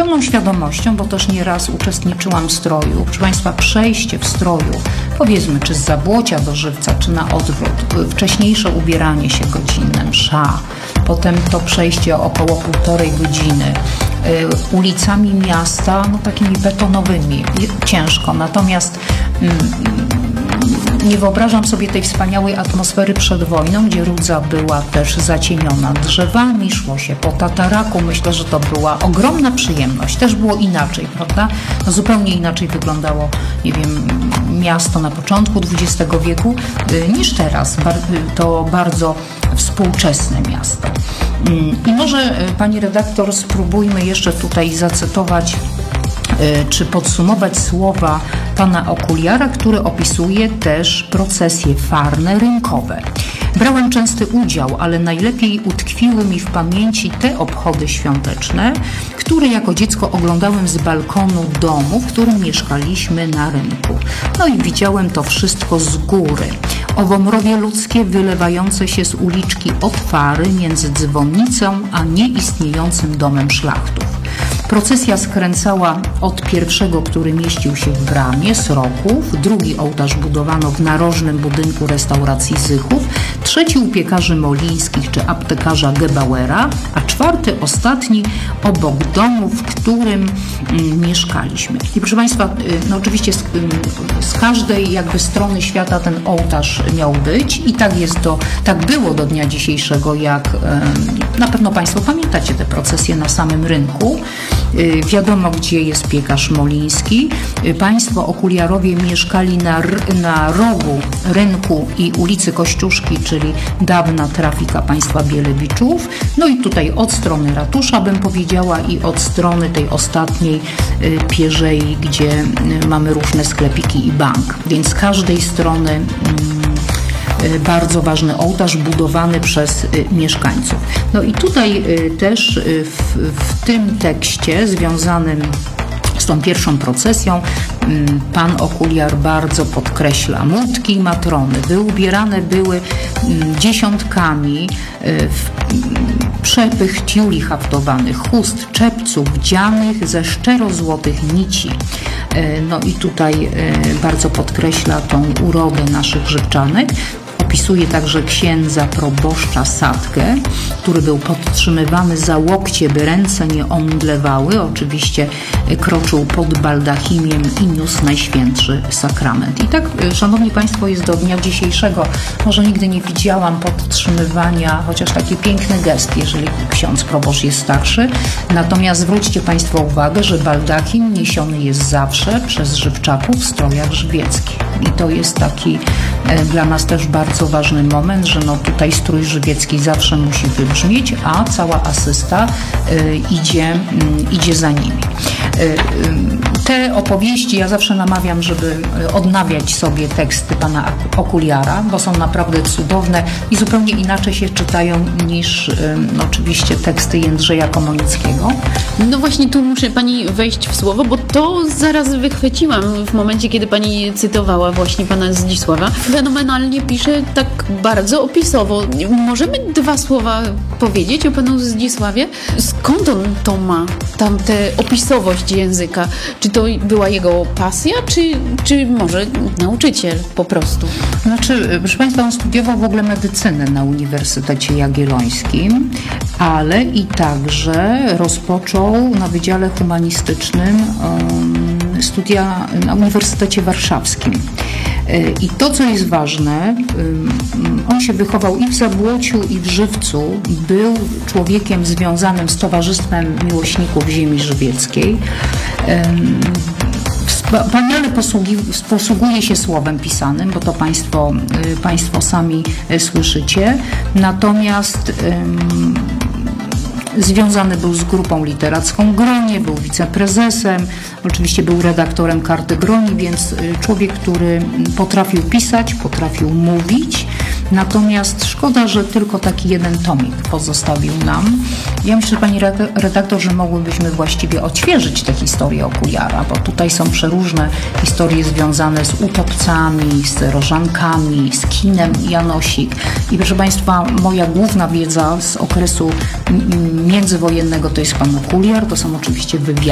pełną świadomością, bo też nieraz uczestniczyłam w stroju. Proszę Państwa, przejście w stroju, powiedzmy, czy z Zabłocia do Żywca, czy na odwrót, wcześniejsze ubieranie się godzinne, msza, potem to przejście około 1,5 godziny, ulicami miasta, no takimi betonowymi, ciężko. Natomiast nie wyobrażam sobie tej wspaniałej atmosfery przed wojną, gdzie Rudza była też zacieniona drzewami, szło się po tataraku. Myślę, że to była ogromna przyjemność. Też było inaczej, prawda? No, zupełnie inaczej wyglądało, nie wiem, miasto na początku XX wieku niż teraz. To bardzo współczesne miasto. I może, pani redaktor, spróbujmy jeszcze tutaj zacytować czy podsumować słowa pana Okuliara, który opisuje też procesje farne rynkowe. Brałem częsty udział, ale najlepiej utkwiły mi w pamięci te obchody świąteczne, które jako dziecko oglądałem z balkonu domu, w którym mieszkaliśmy na rynku. No i widziałem to wszystko z góry. Owomrowie ludzkie wylewające się z uliczki od fary między dzwonnicą a nieistniejącym domem szlachtów. Procesja skręcała od pierwszego, który mieścił się w bramie, Sroków, drugi ołtarz budowano w narożnym budynku restauracji Zychów, trzeci u piekarzy Molińskich czy aptekarza Gebauera, a czwarty, ostatni obok domu, w którym mieszkaliśmy. I proszę Państwa, no oczywiście z każdej jakby strony świata ten ołtarz miał być i tak było do dnia dzisiejszego, jak na pewno Państwo pamiętacie te procesje na samym rynku. Wiadomo, gdzie jest piekarz Moliński. Państwo Okuliarowie mieszkali na rogu rynku i ulicy Kościuszki, czyli dawna trafika państwa Bielewiczów. No i tutaj od strony ratusza, bym powiedziała, i od strony tej ostatniej Pierzei, gdzie mamy różne sklepiki i bank. Więc z każdej strony bardzo ważny ołtarz budowany przez mieszkańców. No i tutaj też w tym tekście związanym z tą pierwszą procesją pan Okuliar bardzo podkreśla. Młotki i matrony wyubierane były dziesiątkami w przepych tiuli haftowanych, chust, czepców wdzianych ze szczerozłotych nici. No i tutaj bardzo podkreśla tą urodę naszych żywczanek. Opisuje także księdza proboszcza Sadkę, który był podtrzymywany za łokcie, by ręce nie omdlewały. Oczywiście kroczył pod baldachimiem i niósł Najświętszy Sakrament. I tak, szanowni Państwo, jest do dnia dzisiejszego. Może nigdy nie widziałam podtrzymywania, chociaż taki piękny gest, jeżeli ksiądz proboszcz jest starszy. Natomiast zwróćcie Państwo uwagę, że baldachim niesiony jest zawsze przez żywczaków w strojach żywieckich. I to jest taki dla nas też bardzo ważny moment, że no tutaj strój żywiecki zawsze musi wybrzmieć, a cała asysta idzie za nimi. Te opowieści, ja zawsze namawiam, żeby odnawiać sobie teksty pana Okuliara, bo są naprawdę cudowne i zupełnie inaczej się czytają niż oczywiście teksty Jędrzeja Komonickiego. No właśnie, tu muszę pani wejść w słowo, bo to zaraz wychwyciłam w momencie, kiedy pani cytowała właśnie pana Zdzisława. Fenomenalnie pisze, tak bardzo opisowo. Możemy 2 słowa powiedzieć o panu Zdzisławie? Skąd on to ma, tam tę opisowość języka? Czy to była jego pasja, czy może nauczyciel po prostu? Znaczy, proszę Państwa, on studiował w ogóle medycynę na Uniwersytecie Jagiellońskim, ale i także rozpoczął na Wydziale Humanistycznym studia na Uniwersytecie Warszawskim. I to, co jest ważne, on się wychował i w Zabłociu, i w Żywcu. Był człowiekiem związanym z Towarzystwem Miłośników Ziemi Żywieckiej. Wspaniale posługuje się słowem pisanym, bo to Państwo sami słyszycie. Natomiast związany był z grupą literacką Gronie, był wiceprezesem, oczywiście był redaktorem Karty Groni, więc człowiek, który potrafił pisać, potrafił mówić. Natomiast szkoda, że tylko taki jeden tomik pozostawił nam. Ja myślę, pani redaktor, że mogłybyśmy właściwie odświeżyć tę historię Okuliara, bo tutaj są przeróżne historie związane z utopcami, z rożankami, z kinem Janosik. I proszę Państwa, moja główna wiedza z okresu międzywojennego to jest pan Okuliar, to są oczywiście wywiady